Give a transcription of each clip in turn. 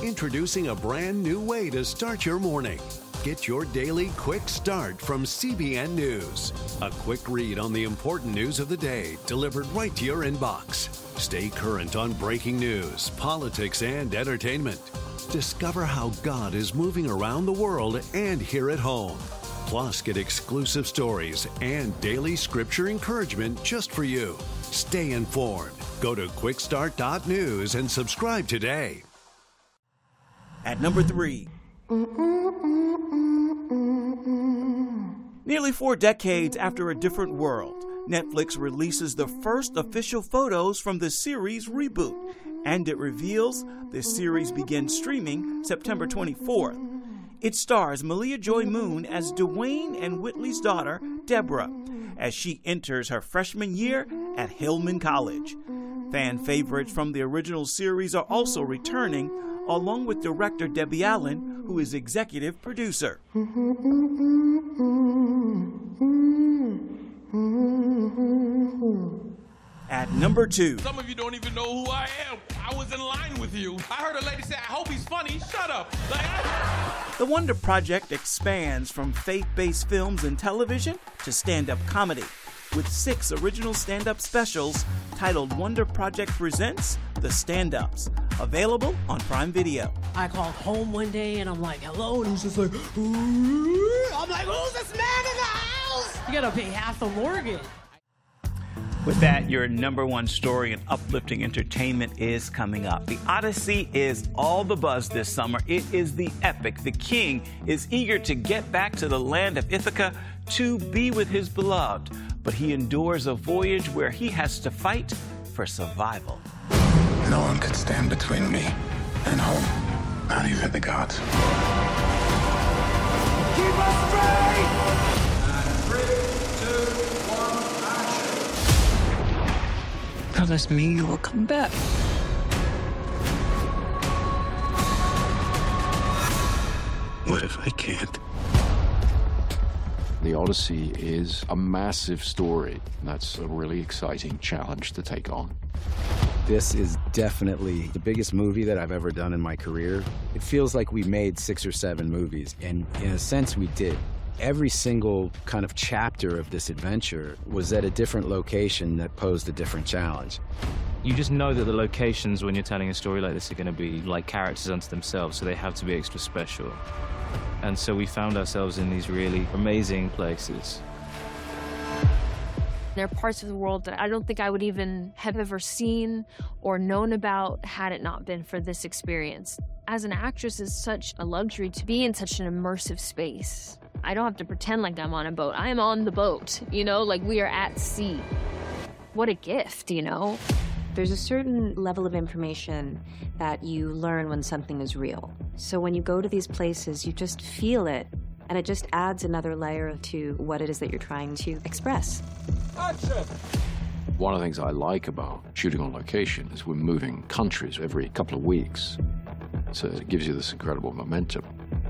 Introducing a brand new way to start your morning. Get your daily quick start from CBN News. A quick read on the important news of the day delivered right to your inbox. Stay current on breaking news, politics, and entertainment. Discover how God is moving around the world and here at home. Plus, get exclusive stories and daily scripture encouragement just for you. Stay informed. Go to quickstart.news and subscribe today. At number 3. Nearly 4 decades after A Different World, Netflix releases the first official photos from the series reboot, and it reveals the series begins streaming September 24th. It stars Malia Joy Moon as Dwayne and Whitley's daughter, Deborah, as she enters her freshman year at Hillman College. Fan favorites from the original series are also returning, along with director Debbie Allen, who is executive producer. At number 2. Some of you don't even know who I am. I was in line with you. I heard a lady say, I hope he's funny. Shut up. The Wonder Project expands from faith-based films and television to stand-up comedy, with 6 original stand-up specials titled Wonder Project Presents The Stand-Ups, available on Prime Video. I called home one day and I'm like, hello, and he's just like, ooh. I'm like, who's this man in the house? You gotta pay half the mortgage. With that, your number 1 story in uplifting entertainment is coming up. The Odyssey is all the buzz this summer. It is the epic. The king is eager to get back to the land of Ithaca to be with his beloved, but he endures a voyage where he has to fight for survival. No one could stand between me and home, not even the gods. Keep us straight! Promise me you will come back. What if I can't? The Odyssey is a massive story. That's a really exciting challenge to take on. This is definitely the biggest movie that I've ever done in my career. It feels like we made 6 or 7 movies, and in a sense we did. Every single kind of chapter of this adventure was at a different location that posed a different challenge. You just know that the locations, when you're telling a story like this, are going to be like characters unto themselves, so they have to be extra special. And so we found ourselves in these really amazing places. There are parts of the world that I don't think I would even have ever seen or known about had it not been for this experience. As an actress, it's such a luxury to be in such an immersive space. I don't have to pretend like I'm on a boat. I am on the boat, you know, like we are at sea. What a gift, you know? There's a certain level of information that you learn when something is real. So when you go to these places, you just feel it, and it just adds another layer to what it is that you're trying to express. Action! One of the things I like about shooting on location is we're moving countries every couple of weeks. So it gives you this incredible momentum.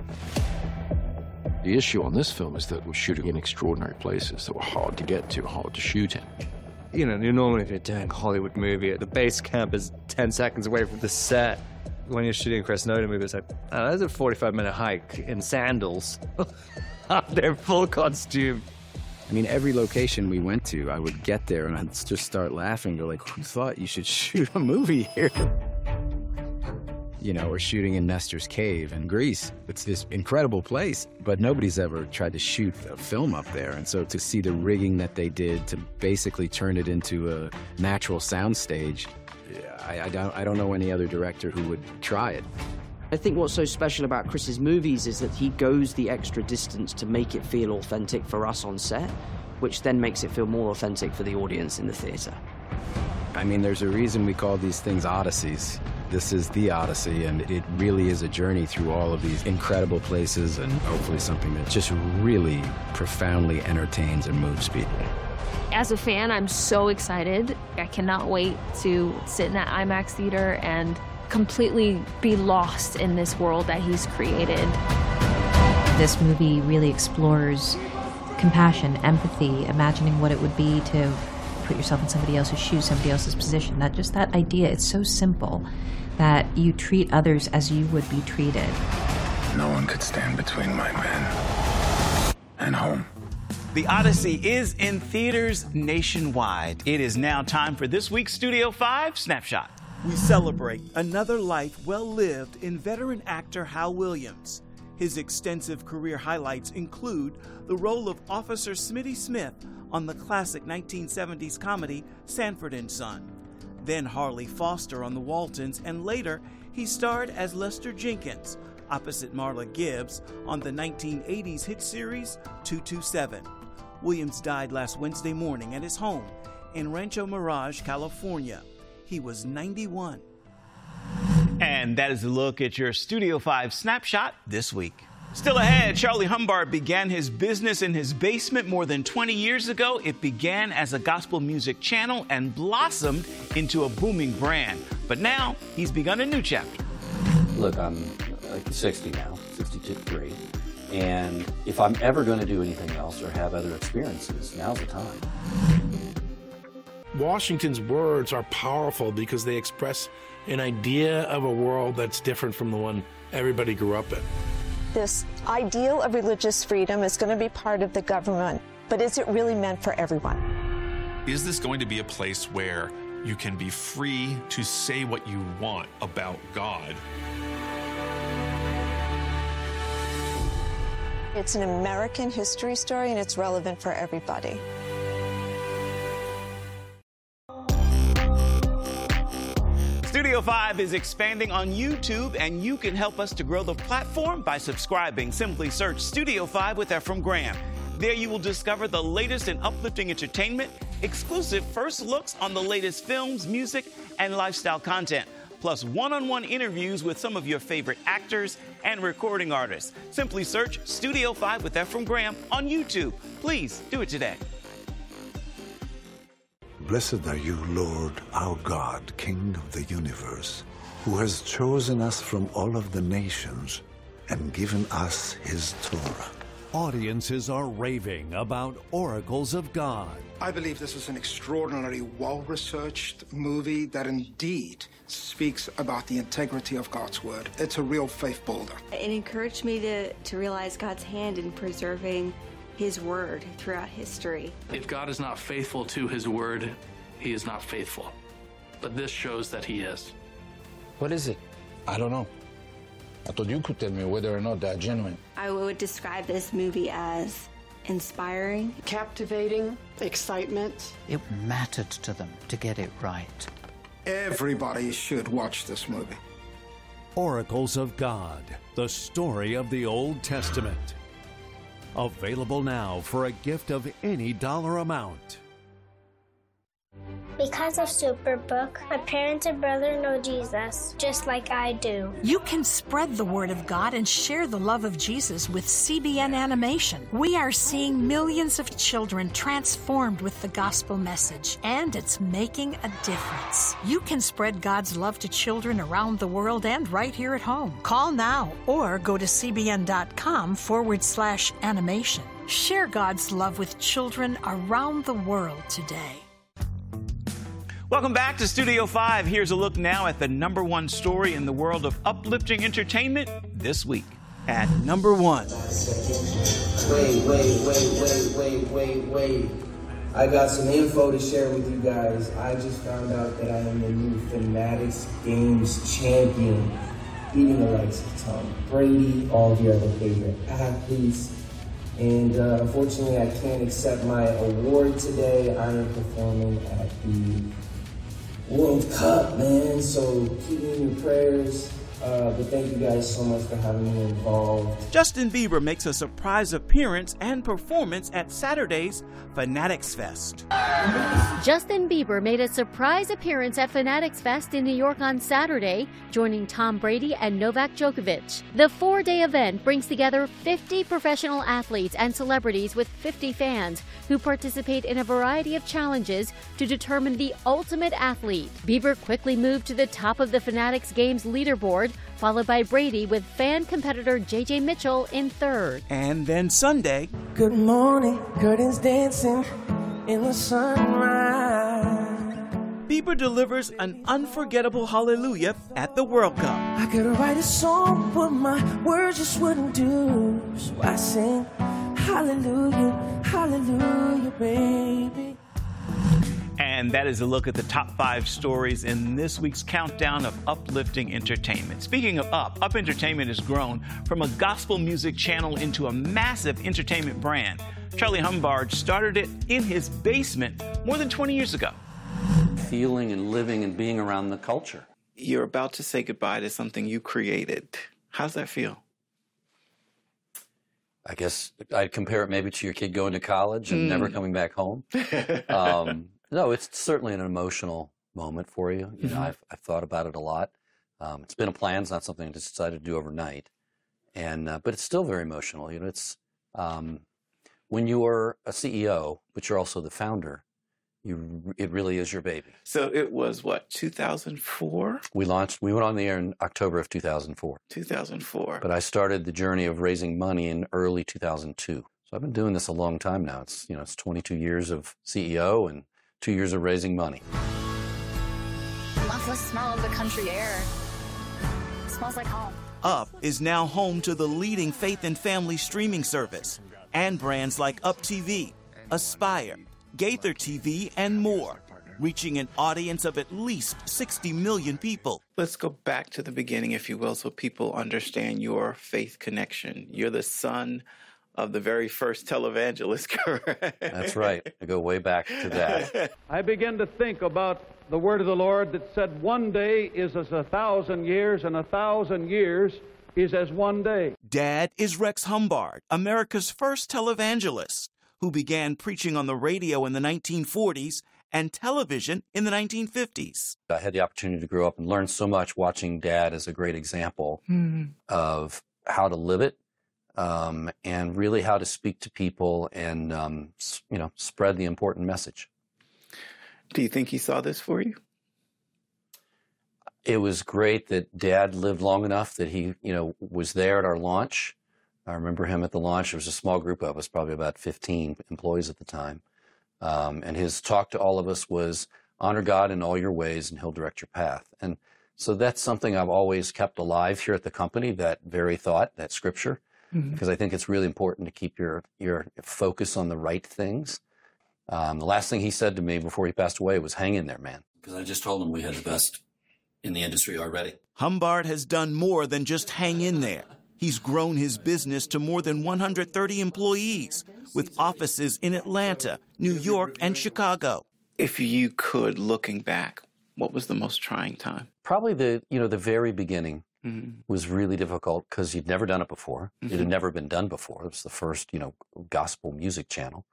The issue on this film is that we're shooting in extraordinary places that were hard to get to, hard to shoot in. You know, normally if you're doing a Hollywood movie, the base camp is 10 seconds away from the set. When you're shooting a Chris Nolan movie, it's like, oh, that's a 45-minute hike in sandals. They're full costume. I mean, every location we went to, I would get there and I'd just start laughing, go like, who thought you should shoot a movie here? You know, we're shooting in Nestor's Cave in Greece. It's this incredible place, but nobody's ever tried to shoot a film up there. And so to see the rigging that they did to basically turn it into a natural soundstage, I don't know any other director who would try it. I think what's so special about Chris's movies is that he goes the extra distance to make it feel authentic for us on set, which then makes it feel more authentic for the audience in the theater. I mean, there's a reason we call these things Odysseys. This is the Odyssey, and it really is a journey through all of these incredible places and hopefully something that just really profoundly entertains and moves people. As a fan, I'm so excited. I cannot wait to sit in that IMAX theater and completely be lost in this world that he's created. This movie really explores compassion, empathy, imagining what it would be to put yourself in somebody else's shoes, somebody else's position. That idea, it's so simple that you treat others as you would be treated. No one could stand between my men and home. The Odyssey is in theaters nationwide. It is now time for this week's Studio 5 Snapshot. We celebrate another life well lived in veteran actor Hal Williams. His extensive career highlights include the role of Officer Smitty Smith on the classic 1970s comedy Sanford and Son. Then Harley Foster on The Waltons, and later he starred as Lester Jenkins opposite Marla Gibbs on the 1980s hit series 227. Williams died last Wednesday morning at his home in Rancho Mirage, California. He was 91. And that is a look at your Studio 5 Snapshot this week. Still ahead, Charlie Humbard began his business in his basement more than 20 years ago. It began as a gospel music channel and blossomed into a booming brand. But now he's begun a new chapter. Look, I'm 60 now, 63. And if I'm ever going to do anything else or have other experiences, now's the time. Washington's words are powerful because they express an idea of a world that's different from the one everybody grew up in. This ideal of religious freedom is going to be part of the government, but is it really meant for everyone? Is this going to be a place where you can be free to say what you want about God? It's an American history story, and it's relevant for everybody. Studio 5 is expanding on YouTube, and you can help us to grow the platform by subscribing. Simply search Studio 5 with Efrem Graham. There you will discover the latest in uplifting entertainment, exclusive first looks on the latest films, music, and lifestyle content, plus one-on-one interviews with some of your favorite actors and recording artists. Simply search Studio 5 with Efrem Graham on YouTube. Please do it today. Blessed are you, Lord, our God, King of the universe, who has chosen us from all of the nations and given us his Torah. Audiences are raving about Oracles of God. I believe this is an extraordinarily well-researched movie that indeed speaks about the integrity of God's word. It's a real faith builder. It encouraged me to realize God's hand in preserving his word throughout history. If God is not faithful to his word, he is not faithful. But this shows that he is. What is it? I don't know. I thought you could tell me whether or not they're genuine. I would describe this movie as inspiring, captivating, excitement. It mattered to them to get it right. Everybody should watch this movie. Oracles of God, the story of the Old Testament. Available now for a gift of any dollar amount. Because of Superbook, my parents and brother know Jesus, just like I do. You can spread the word of God and share the love of Jesus with CBN Animation. We are seeing millions of children transformed with the gospel message, and it's making a difference. You can spread God's love to children around the world and right here at home. Call now or go to cbn.com/animation. Share God's love with children around the world today. Welcome back to Studio 5. Here's a look now at the #1 story in the world of uplifting entertainment this week. At number 1. Wait. I got some info to share with you guys. I just found out that I am the new Fanatics Games champion, beating the likes of Tom Brady, all of your other favorite athletes. And unfortunately, I can't accept my award today. I am performing at the World Cup, man, so keep me in your prayers. But thank you guys so much for having me involved. Justin Bieber makes a surprise appearance and performance at Saturday's Fanatics Fest. Justin Bieber made a surprise appearance at Fanatics Fest in New York on Saturday, joining Tom Brady and Novak Djokovic. The 4-day event brings together 50 professional athletes and celebrities with 50 fans who participate in a variety of challenges to determine the ultimate athlete. Bieber quickly moved to the top of the Fanatics Games leaderboard, followed by Brady with fan competitor J.J. Mitchell in third. And then Sunday. Good morning, curtains dancing in the sunrise. Bieber delivers an unforgettable hallelujah at the World Cup. I could write a song, but my words just wouldn't do. So I sing hallelujah, hallelujah, baby. And that is a look at the top 5 stories in this week's countdown of uplifting entertainment. Speaking of Up Entertainment has grown from a gospel music channel into a massive entertainment brand. Charlie Humbard started it in his basement more than 20 years ago. Feeling and living and being around the culture. You're about to say goodbye to something you created. How's that feel? I guess I'd compare it maybe to your kid going to college and never coming back home. No, it's certainly an emotional moment for you. You know, I've thought about it a lot. It's been a plan. It's not something I just decided to do overnight. And but it's still very emotional. You know, it's when you're a CEO, but you're also the founder, it really is your baby. So it was what, 2004? We went on the air in October of 2004. 2004. But I started the journey of raising money in early 2002. So I've been doing this a long time now. It's 22 years of CEO and 2 years of raising money. I love the smell of the country air. It smells like home. Up is now home to the leading faith and family streaming service and brands like Up TV, Aspire, Gaither TV, and more, reaching an audience of at least 60 million people. Let's go back to the beginning, if you will, so people understand your faith connection. You're the son of the very first televangelist, correct? That's right. I go way back to that. I begin to think about the word of the Lord that said, one day is as 1,000 years, and 1,000 years is as one day. Dad is Rex Humbard, America's first televangelist, who began preaching on the radio in the 1940s and television in the 1950s. I had the opportunity to grow up and learn so much watching Dad as a great example of how to live it. And really how to speak to people and, spread the important message. Do you think he saw this for you? It was great that Dad lived long enough that he, was there at our launch. I remember him at the launch. There was a small group of us, probably about 15 employees at the time. And his talk to all of us was, honor God in all your ways and he'll direct your path. And so that's something I've always kept alive here at the company, that very thought, that scripture. Because I think it's really important to keep your focus on the right things. The last thing he said to me before he passed away was, hang in there, man. Because I just told him we had the best in the industry already. Humbard has done more than just hang in there. He's grown his business to more than 130 employees, with offices in Atlanta, New York, and Chicago. If you could, looking back, what was the most trying time? Probably the very beginning. Was really difficult because you'd never done it before. It had never been done before. It was the first, gospel music channel.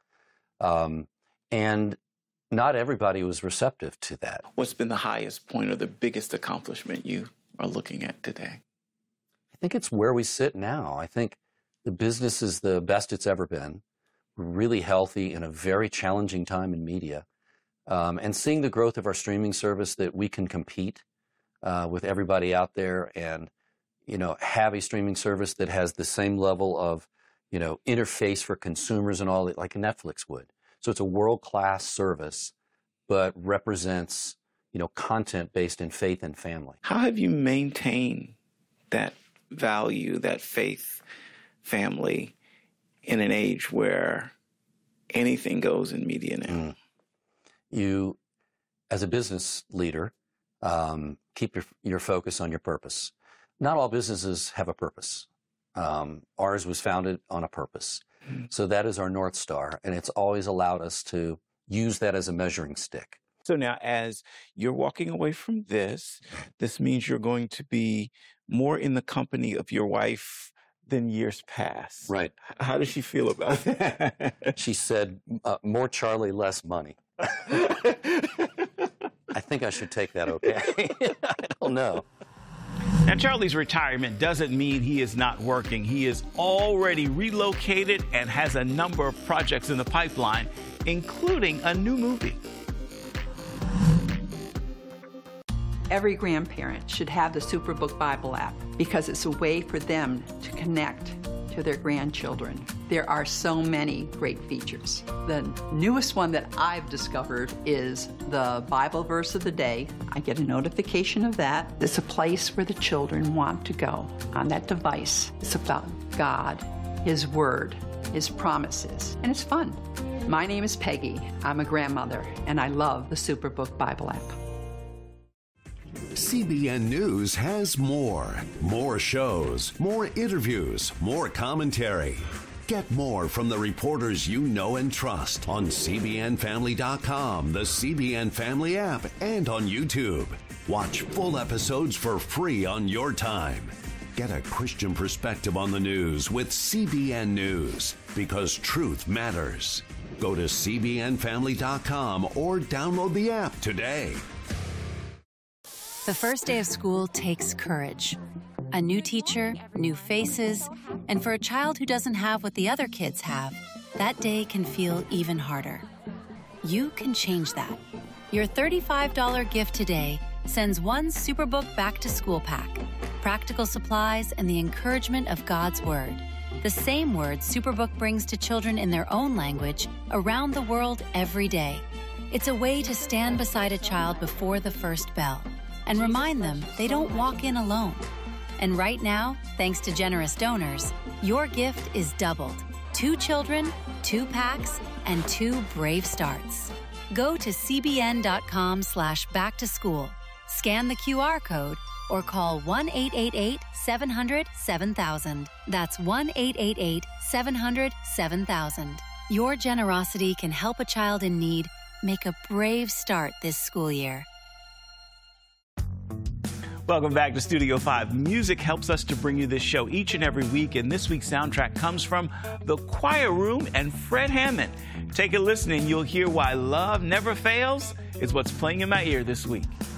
And not everybody was receptive to that. What's been the highest point or the biggest accomplishment you are looking at today? I think it's where we sit now. I think the business is the best it's ever been. We're really healthy in a very challenging time in media. And seeing the growth of our streaming service, that we can compete with everybody out there and, have a streaming service that has the same level of, interface for consumers and all that, like Netflix would. So it's a world-class service, but represents, content based in faith and family. How have you maintained that value, that faith, family, in an age where anything goes in media now? You, as a business leader, keep your focus on your purpose. Not all businesses have a purpose. Ours was founded on a purpose. So that is our North Star, and it's always allowed us to use that as a measuring stick. So now, as you're walking away from this means you're going to be more in the company of your wife than years past. Right. How does she feel about that? She said, more Charlie, less money. I think I should take that okay. I don't know. Now, Charlie's retirement doesn't mean he is not working. He is already relocated and has a number of projects in the pipeline, including a new movie. Every grandparent should have the Superbook Bible app because it's a way for them to connect to their grandchildren. There are so many great features. The newest one that I've discovered is the Bible verse of the day. I get a notification of that. It's a place where the children want to go on that device. It's about God, His Word, His promises, and it's fun. My name is Peggy. I'm a grandmother, and I love the Superbook Bible app. CBN News has more. More shows, more interviews, more commentary. Get more from the reporters you know and trust on CBNFamily.com, the CBN Family app, and on YouTube. Watch full episodes for free on your time. Get a Christian perspective on the news with CBN News, because truth matters. Go to CBNFamily.com or download the app today. The first day of school takes courage. A new teacher, new faces, and for a child who doesn't have what the other kids have, that day can feel even harder. You can change that. Your $35 gift today sends one Superbook back-to-school pack, practical supplies, and the encouragement of God's Word. The same word Superbook brings to children in their own language around the world every day. It's a way to stand beside a child before the first bell and remind them they don't walk in alone. And right now, thanks to generous donors, your gift is doubled. 2 children, 2 packs, and 2 brave starts. Go to cbn.com/back-to-school, scan the QR code, or call 1-888-700-7000. That's 1-888-700-7000. Your generosity can help a child in need make a brave start this school year. Welcome back to Studio 5. Music helps us to bring you this show each and every week, and this week's soundtrack comes from The Choir Room and Fred Hammond. Take a listen and you'll hear why love never fails is what's playing in my ear this week.